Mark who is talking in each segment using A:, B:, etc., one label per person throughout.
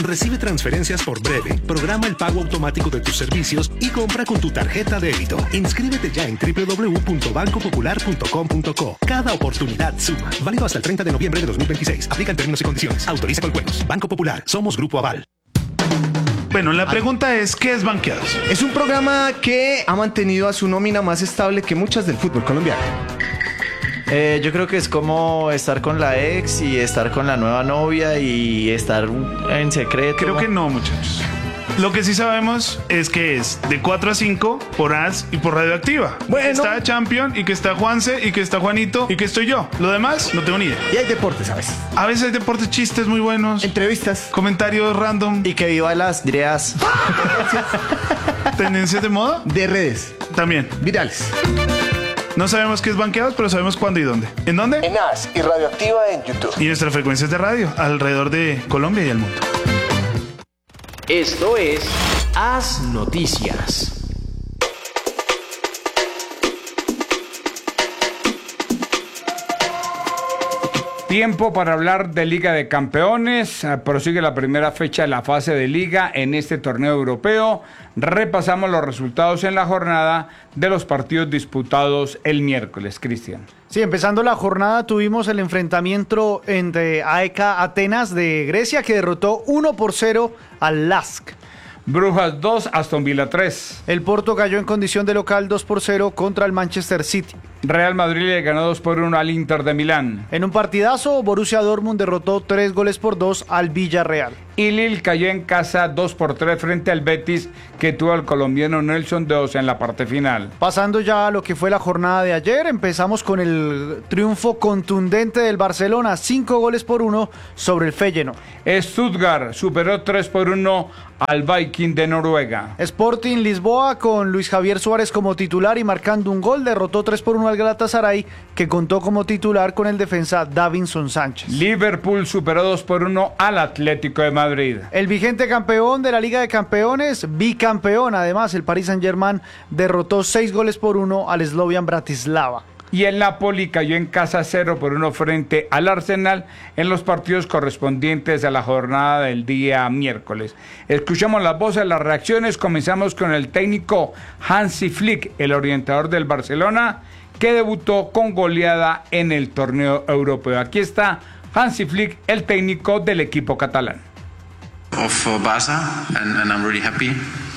A: Recibe transferencias por Breve, programa el pago automático de tus servicios y compra con tu tarjeta débito. Inscríbete ya en www.bancopopular.com.co. Cada oportunidad suma. Válido hasta el 30 de noviembre de 2026. Aplican términos y condiciones. Autoriza con juegos. Banco Popular. Somos Grupo Aval.
B: Bueno, la pregunta es, ¿qué es Banqueados?
C: Es un programa que ha mantenido a su nómina más estable que muchas del fútbol colombiano.
D: Yo creo que es como estar con la ex y estar con la nueva novia y estar en secreto.
B: Creo que no, muchachos. Lo que sí sabemos es que es de 4 a 5 por AS y por Radioactiva.
C: Bueno.
B: Está Champion y que está Juanse y que está Juanito y que estoy yo. Lo demás, no tengo ni idea.
C: Y hay deportes a veces.
B: A veces hay deportes, chistes muy buenos,
C: Entrevistas.
B: comentarios random,
D: Y que viva las Dreas.
B: tendencias de moda
C: De redes.
B: también.
C: Virales.
B: No sabemos qué es Banqueados, pero sabemos cuándo y dónde. ¿En dónde?
C: En AS y Radioactiva en YouTube.
B: Y nuestras frecuencias de radio alrededor de Colombia y el mundo.
E: Esto es Haz Noticias.
F: Tiempo para hablar de Liga de Campeones. Prosigue la primera fecha de la fase de Liga en este torneo europeo. Repasamos los resultados en la jornada de los partidos disputados el miércoles. Cristian.
G: Sí, empezando la jornada tuvimos el enfrentamiento entre AEK Atenas de Grecia que derrotó 1-0 al LASK.
F: Brujas 2, Aston Villa 3.
G: El Porto cayó en condición de local 2-0 contra el Manchester City.
F: Real Madrid le ganó 2-1 al Inter de Milán.
G: En un partidazo, Borussia Dortmund derrotó 3-2 al Villarreal.
F: Y Lille cayó en casa 2-3 frente al Betis, que tuvo al colombiano Nelson Deos en la parte final.
G: Pasando ya a lo que fue la jornada de ayer, empezamos con el triunfo contundente del Barcelona, 5-1 sobre el Feyenoord.
F: Stuttgart superó 3-1 al Viking de Noruega.
G: Sporting Lisboa, con Luis Javier Suárez como titular y marcando un gol, derrotó 3-1 al Galatasaray, que contó como titular con el defensa Davinson Sánchez.
F: Liverpool superó 2-1 al Atlético de Madrid.
G: El vigente campeón de la Liga de Campeones, bicampeón además, el Paris Saint-Germain, derrotó 6-1 al Slovan Bratislava.
F: Y el Napoli cayó en casa 0-1 frente al Arsenal en los partidos correspondientes a la jornada del día miércoles. Escuchamos las voces, las reacciones. Comenzamos con el técnico Hansi Flick, el orientador del Barcelona, que debutó con goleada en el torneo europeo. Aquí está Hansi Flick, el técnico del equipo catalán.
H: Of Barça, and I'm really happy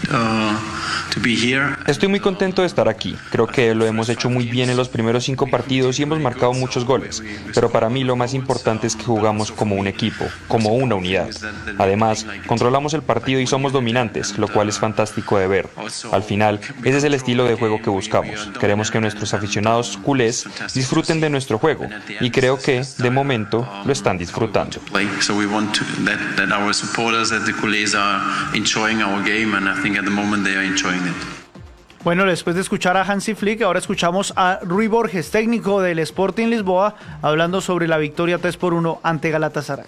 H: to be here.
I: Estoy muy contento de estar aquí. Creo que lo hemos hecho muy bien en los primeros 5 partidos y hemos marcado muchos goles. Pero para mí lo más importante es que jugamos como un equipo, como una unidad. Además, controlamos el partido y somos dominantes, lo cual es fantástico de ver. Al final, ese es el estilo de juego que buscamos. Queremos que nuestros aficionados culés disfruten de nuestro juego y creo que, de momento, lo están disfrutando.
H: So we want that our supporters, that the culés are enjoying our game, and I think at the moment they are enjoying it.
G: Bueno, después de escuchar a Hansi Flick, ahora escuchamos a Rui Borges, técnico del Sporting Lisboa, hablando sobre la victoria 3-1 ante Galatasaray.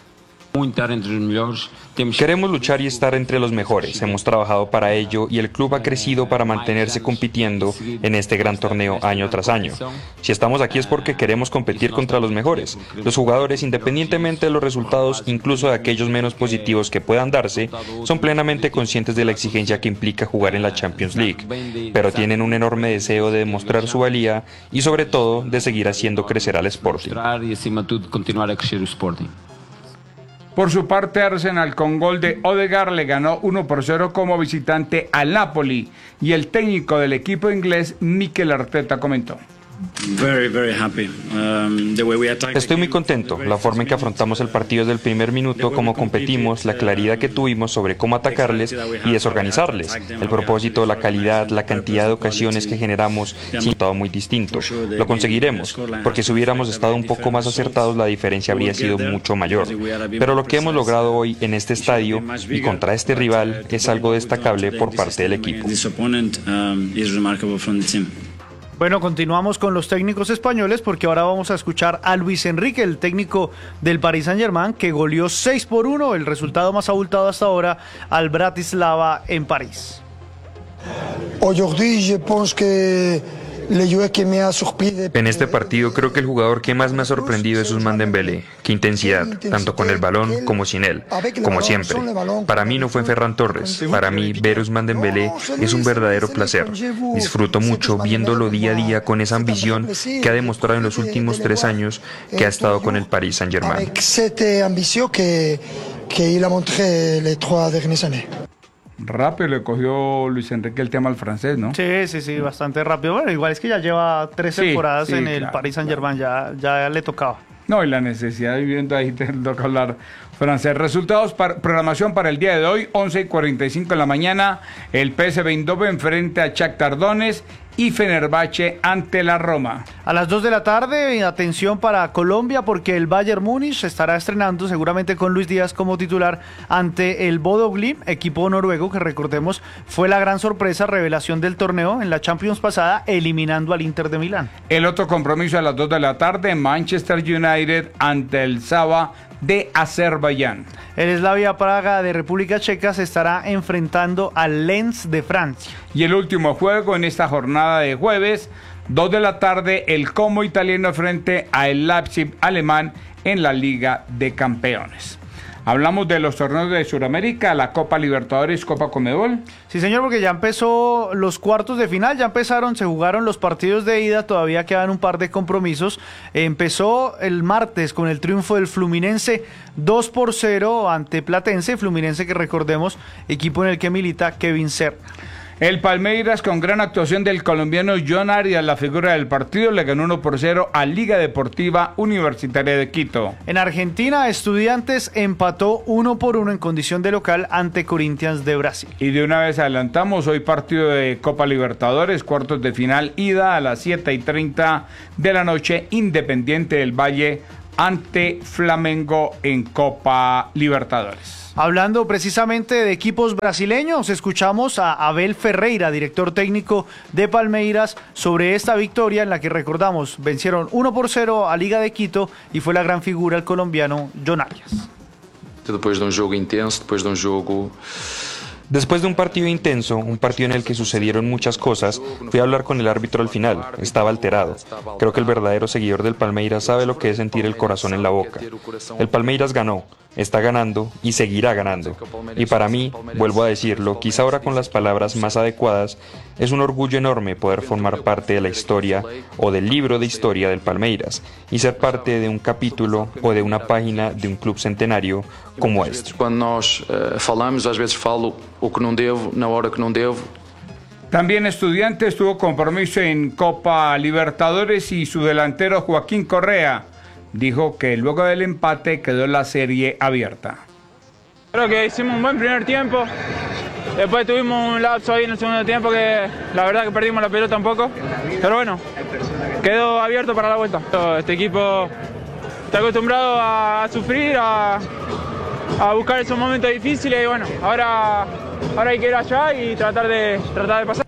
I: Queremos luchar y estar entre los mejores. Hemos trabajado para ello y el club ha crecido para mantenerse compitiendo en este gran torneo año tras año. Si estamos aquí es porque queremos competir contra los mejores. Los jugadores, independientemente de los resultados, incluso de aquellos menos positivos que puedan darse, son plenamente conscientes de la exigencia que implica jugar en la Champions League, pero tienen un enorme deseo de demostrar su valía y sobre todo de seguir haciendo crecer al Sporting.
F: Por su parte, Arsenal con gol de Odegaard le ganó 1-0 como visitante al Napoli, y el técnico del equipo inglés, Mikel Arteta, comentó.
I: Estoy muy contento. La forma en que afrontamos el partido desde el primer minuto, cómo competimos, la claridad que tuvimos sobre cómo atacarles y desorganizarles. El propósito, la calidad, la cantidad de ocasiones que generamos, sí, todo muy distinto. Lo conseguiremos, porque si hubiéramos estado un poco más acertados, la diferencia habría sido mucho mayor. Pero lo que hemos logrado hoy en este estadio y contra este rival es algo destacable por parte del equipo.
G: Bueno, continuamos con los técnicos españoles porque ahora vamos a escuchar a Luis Enrique, el técnico del Paris Saint-Germain, que goleó 6-1, el resultado más abultado hasta ahora, al Bratislava en París.
J: Aujourd'hui, je pense que
I: En este partido creo que el jugador que más me ha sorprendido es Ousmane Dembélé. Qué intensidad, tanto con el balón como sin él, como siempre. Para mí no fue Ferran Torres. Para mí ver Ousmane Dembélé es un verdadero placer. Disfruto mucho viéndolo día a día con esa ambición que ha demostrado en los últimos 3 años que ha estado con el Paris Saint-Germain.
F: Rápido le cogió Luis Enrique el tema al francés, ¿no?
G: Sí, bastante rápido. Bueno, igual es que ya lleva 3 temporadas en el Paris Saint-Germain, ya le tocaba.
F: No, y la necesidad viviendo ahí te toca hablar francés. Resultados, programación para el día de hoy, 11:45 de la mañana, el PSV Eindhoven frente a Shakhtar Donetsk y Fenerbahce ante la Roma.
G: A las 2 de la tarde, atención para Colombia, porque el Bayern Múnich estará estrenando seguramente con Luis Díaz como titular ante el Bodo Glimt, equipo noruego que recordemos fue la gran sorpresa, revelación del torneo en la Champions pasada, eliminando al Inter de Milán.
F: El otro compromiso a las 2 de la tarde, Manchester United ante el Saba de Azerbaiyán.
G: El Slavia Praga de República Checa se estará enfrentando al Lens de Francia.
F: Y el último juego en esta jornada de jueves, 2 de la tarde, el Como italiano frente a el Leipzig alemán en la Liga de Campeones. Hablamos de los torneos de Sudamérica, la Copa Libertadores, Copa Conmebol.
G: Sí, señor, porque ya empezó los cuartos de final, se jugaron los partidos de ida, todavía quedan un par de compromisos. Empezó el martes con el triunfo del Fluminense 2-0 ante Platense, Fluminense que recordemos, equipo en el que milita Kevin Serna.
F: El Palmeiras, con gran actuación del colombiano John Arias, la figura del partido, le ganó 1-0 a Liga Deportiva Universitaria de Quito.
G: En Argentina, Estudiantes empató 1-1 en condición de local ante Corinthians de Brasil.
F: Y de una vez adelantamos, hoy partido de Copa Libertadores, cuartos de final, ida a las 7:30 de la noche, Independiente del Valle ante Flamengo en Copa Libertadores.
G: Hablando precisamente de equipos brasileños, escuchamos a Abel Ferreira, director técnico de Palmeiras, sobre esta victoria en la que recordamos, vencieron 1-0 a Liga de Quito y fue la gran figura el colombiano John Arias.
J: Después de un juego intenso,
I: Después de un partido intenso, un partido en el que sucedieron muchas cosas, fui a hablar con el árbitro al final. Estaba alterado. Creo que el verdadero seguidor del Palmeiras sabe lo que es sentir el corazón en la boca. El Palmeiras ganó, está ganando y seguirá ganando. Y para mí, vuelvo a decirlo, quizá ahora con las palabras más adecuadas, es un orgullo enorme poder formar parte de la historia o del libro de historia del Palmeiras y ser parte de un capítulo o de una página de un club centenario como este.
J: Cuando nós falamos, às vezes falo o que não devo, na hora que não devo.
F: También Estudiantes tuvo compromiso en Copa Libertadores y su delantero Joaquín Correa dijo que luego del empate quedó la serie abierta.
K: Creo que hicimos un buen primer tiempo. Después tuvimos un lapso ahí en el segundo tiempo que la verdad que perdimos la pelota un poco. Pero bueno, quedó abierto para la vuelta. Este equipo está acostumbrado a sufrir, a buscar esos momentos difíciles y bueno, ahora hay que ir allá y tratar de pasar.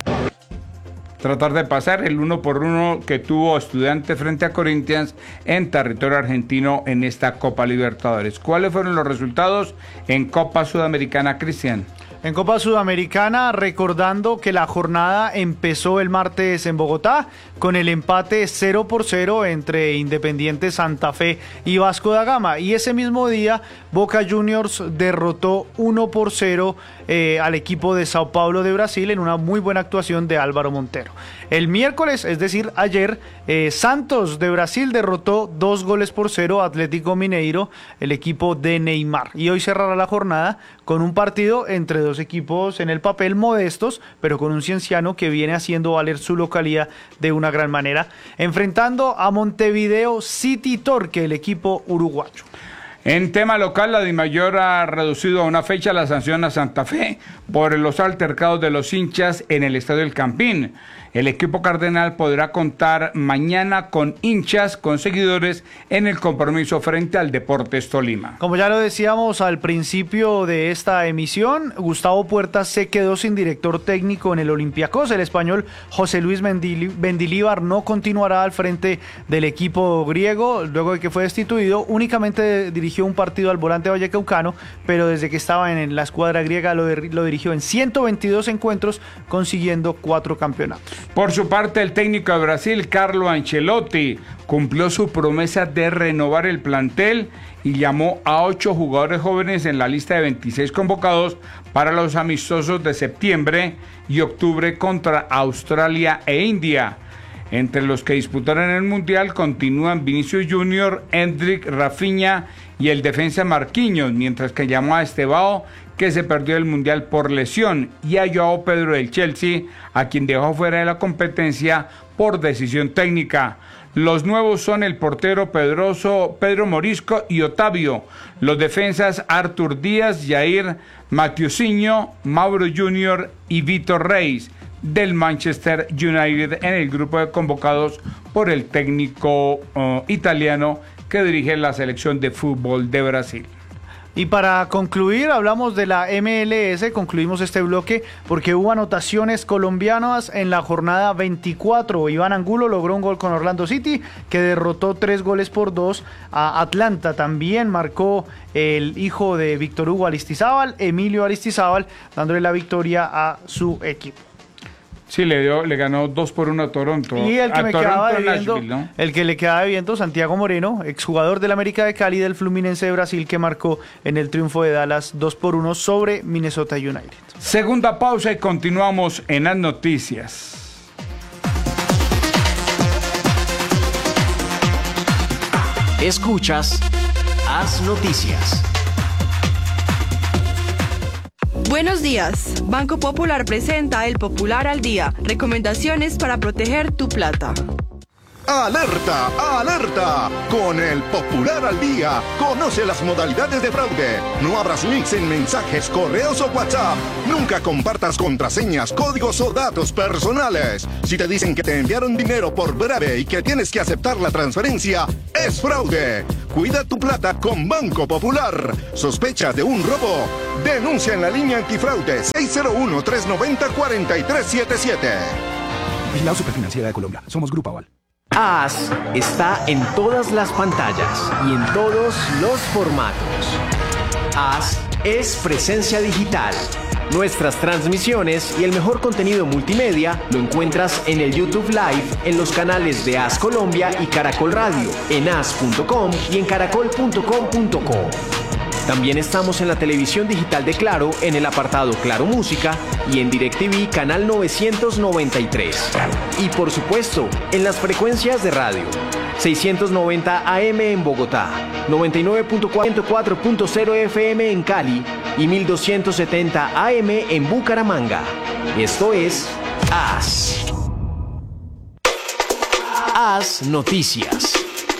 F: Tratar de pasar el 1-1 que tuvo Estudiantes frente a Corinthians en territorio argentino en esta Copa Libertadores. ¿Cuáles fueron los resultados en Copa Sudamericana, Cristian?
G: En Copa Sudamericana, recordando que la jornada empezó el martes en Bogotá con el empate 0-0 entre Independiente Santa Fe y Vasco da Gama. Y ese mismo día, Boca Juniors derrotó 1-0 al equipo de Sao Paulo de Brasil en una muy buena actuación de Álvaro Montero. El miércoles, es decir, ayer, Santos de Brasil derrotó 2-0 a Atlético Mineiro, el equipo de Neymar. Y hoy cerrará la jornada con un partido entre dos equipos en el papel modestos, pero con un cienciano que viene haciendo valer su localidad de una gran manera, enfrentando a Montevideo City Torque, el equipo uruguayo.
F: En tema local, la DIMAYOR ha reducido a una fecha la sanción a Santa Fe por los altercados de los hinchas en el Estadio El Campín. El equipo cardenal podrá contar mañana con hinchas, con seguidores en el compromiso frente al Deportes Tolima.
G: Como ya lo decíamos al principio de esta emisión, Gustavo Puertas se quedó sin director técnico en el Olympiacos. El español José Luis Mendilíbar no continuará al frente del equipo griego luego de que fue destituido. Únicamente dirigió dirigió un partido al Volante Vallecaucano, pero desde que estaba en la escuadra griega lo dirigió en 122 encuentros, consiguiendo 4 campeonatos.
F: Por su parte, el técnico de Brasil, Carlo Ancelotti, cumplió su promesa de renovar el plantel y llamó a 8 jugadores jóvenes en la lista de 26 convocados para los amistosos de septiembre y octubre contra Australia e India. Entre los que disputaron el Mundial continúan Vinicius Junior, Endrick, Rafinha y el defensa Marquinhos, mientras que llamó a Estevao, que se perdió el Mundial por lesión, y a Joao Pedro del Chelsea, a quien dejó fuera de la competencia por decisión técnica. Los nuevos son el portero Pedro Morisco y Otavio, los defensas Artur Díaz, Jair Matiusinho, Mauro Junior y Vitor Reis, del Manchester United, en el grupo de convocados por el técnico italiano que dirige la selección de fútbol de Brasil.
G: Y para concluir, hablamos de la MLS, concluimos este bloque porque hubo anotaciones colombianas en la jornada 24. Iván Angulo logró un gol con Orlando City, que derrotó 3-2 a Atlanta. También marcó el hijo de Víctor Hugo Aristizábal, Emilio Aristizábal, dándole la victoria a su equipo.
F: Sí, le ganó 2-1 a Toronto.
G: Y el que me quedaba debiendo,
F: Nashville, ¿no?
G: el que le quedaba debiendo, Santiago Moreno, exjugador del América de Cali, del Fluminense de Brasil, que marcó en el triunfo de Dallas 2-1 sobre Minnesota United.
F: Segunda pausa y continuamos en las noticias.
E: Escuchas Haz Noticias.
L: Buenos días. Banco Popular presenta el Popular al Día. Recomendaciones para proteger tu plata.
M: ¡Alerta! ¡Alerta! Con el Popular al Día, conoce las modalidades de fraude. No abras links en mensajes, correos o WhatsApp. Nunca compartas contraseñas, códigos o datos personales. Si te dicen que te enviaron dinero por breve y que tienes que aceptar la transferencia, es fraude. Cuida tu plata con Banco Popular. ¿Sospechas de un robo? Denuncia en la línea antifraude 601-390-4377.
A: Vigilado Superfinanciera de Colombia. Somos Grupo Aval.
E: Haz está en todas las pantallas y en todos los formatos. Haz es presencia digital. Nuestras transmisiones y el mejor contenido multimedia lo encuentras en el YouTube Live, en los canales de Haz Colombia y Caracol Radio, en haz.com y en caracol.com.co. También estamos en la televisión digital de Claro, en el apartado Claro Música y en DirecTV Canal 993. Y por supuesto, en las frecuencias de radio. 690 AM en Bogotá, 99.4.0 FM en Cali y 1270 AM en Bucaramanga. Esto es Haz. Haz Noticias.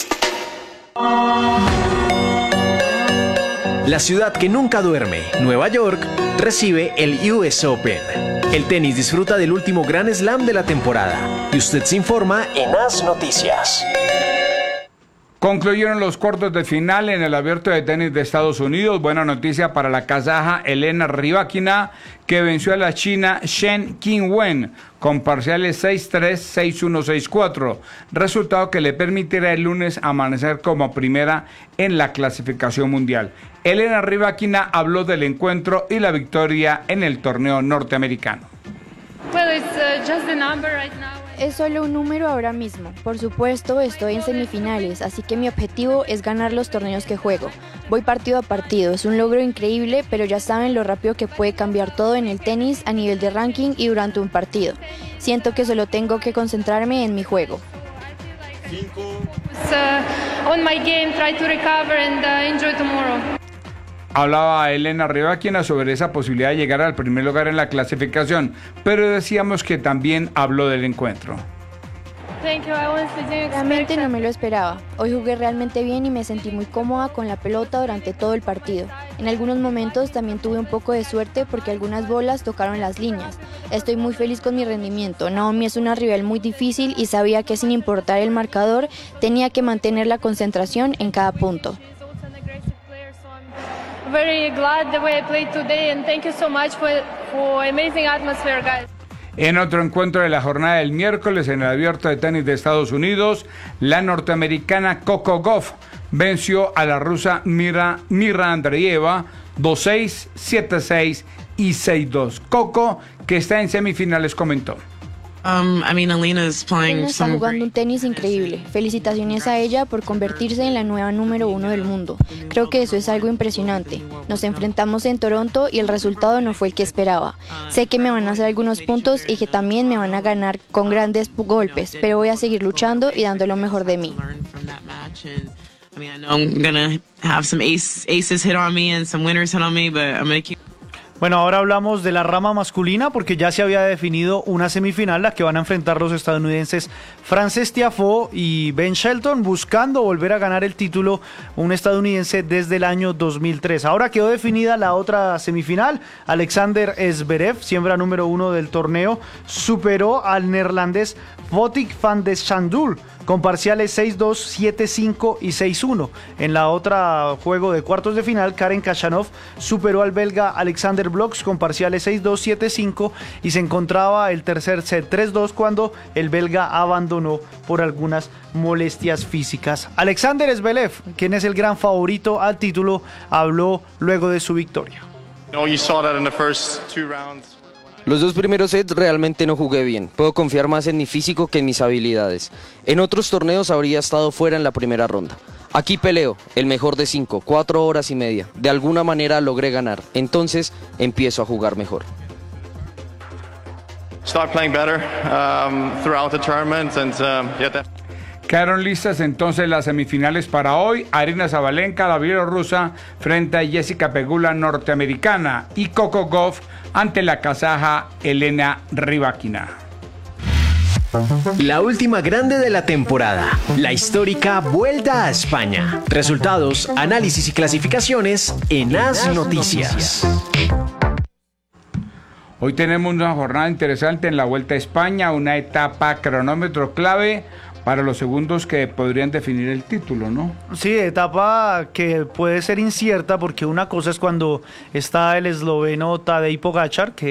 E: La ciudad que nunca duerme, Nueva York, recibe el US Open. El tenis disfruta del último Grand Slam de la temporada. Y usted se informa en Haz Noticias.
F: Concluyeron los cuartos de final en el Abierto de Tenis de Estados Unidos. Buena noticia para la kazaja Elena Rybakina, que venció a la china Shen Qinwen con parciales 6-3, 6-1, 6-4, resultado que le permitirá el lunes amanecer como primera en la clasificación mundial. Elena Rybakina habló del encuentro y la victoria en el torneo norteamericano.
N: Es solo un número ahora mismo. Por supuesto, estoy en semifinales, así que mi objetivo es ganar los torneos que juego. Voy partido a partido, es un logro increíble, pero ya saben lo rápido que puede cambiar todo en el tenis a nivel de ranking y durante un partido. Siento que solo tengo que concentrarme en mi juego.
O: On my game, try to recover and enjoy tomorrow.
F: Hablaba Elena Rybakina sobre esa posibilidad de llegar al primer lugar en la clasificación, pero decíamos que también habló del encuentro.
N: Realmente no me lo esperaba. Hoy jugué realmente bien y me sentí muy cómoda con la pelota durante todo el partido. En algunos momentos también tuve un poco de suerte porque algunas bolas tocaron las líneas. Estoy muy feliz con mi rendimiento. Naomi es una rival muy difícil y sabía que sin importar el marcador tenía que mantener la concentración en cada punto.
O: Very glad the way I played today and thank you so much for amazing atmosphere, guys.
F: En otro encuentro de la jornada del miércoles en el Abierto de Tenis de Estados Unidos, la norteamericana Coco Gauff venció a la rusa Mira Andreeva 2-6, 7-6 y 6-2. Coco, que está en semifinales, comentó.
N: Elena está jugando un tenis increíble. Felicitaciones a ella por convertirse en la nueva número 1 del mundo. Creo que eso es algo impresionante. Nos enfrentamos en Toronto y el resultado no fue el que esperaba. Sé que me van a hacer algunos puntos y que también me van a ganar con grandes golpes, pero voy a seguir luchando y dando lo mejor de mí.
G: Bueno, ahora hablamos de la rama masculina porque ya se había definido una semifinal, la que van a enfrentar los estadounidenses Frances Tiafoe y Ben Shelton, buscando volver a ganar el título, un estadounidense desde el año 2003. Ahora quedó definida la otra semifinal. Alexander Zverev, siembra número 1 del torneo, superó al neerlandés Botic van de Schandul con parciales 6-2, 7-5 y 6-1. En la otra juego de cuartos de final, Karen Khachanov superó al belga Alexander Blocks con parciales 6-2, 7-5 y se encontraba el tercer set 3-2 cuando el belga abandonó por algunas molestias físicas. Alexander Zverev, quien es el gran favorito al título, habló luego de su victoria.
P: Los dos primeros sets realmente no jugué bien. Puedo confiar más en mi físico que en mis habilidades. En otros torneos habría estado fuera en la primera ronda. Aquí peleo, el mejor de 5, 4 horas y media. De alguna manera logré ganar. Entonces empiezo a jugar mejor.
F: Quedaron listas entonces las semifinales para hoy. Aryna Sabalenka, la bielorrusa, frente a Jessica Pegula, norteamericana, y Coco Gauff ante la kazaja Elena Rybakina.
E: La última grande de la temporada, la histórica Vuelta a España. Resultados, análisis y clasificaciones en AS Noticias.
F: Hoy tenemos una jornada interesante en la Vuelta a España, una etapa cronómetro clave para los segundos que podrían definir el título, ¿no?
G: Sí, etapa que puede ser incierta porque una cosa es cuando está el esloveno Tadej Pogačar, que